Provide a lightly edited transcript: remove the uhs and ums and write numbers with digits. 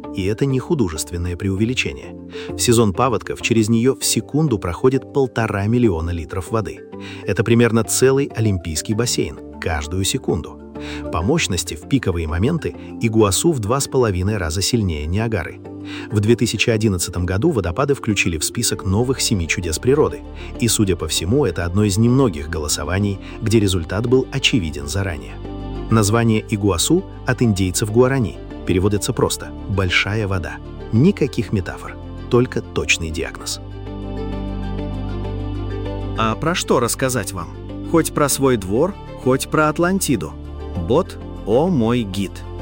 И это не художественное преувеличение. В сезон паводков через нее в секунду проходит 1,5 миллиона литров воды. Это примерно целый олимпийский бассейн каждую секунду. По мощности в пиковые моменты Игуасу в 2,5 раза сильнее Ниагары. В 2011 году водопады включили в список новых 7 чудес природы. И, судя по всему, это одно из немногих голосований, где результат был очевиден заранее. Название Игуасу от индейцев гуарани переводится просто «большая вода». Никаких метафор, только точный диагноз. А про что рассказать вам? Хоть про свой двор, хоть про Атлантиду. Бот «О мой гид».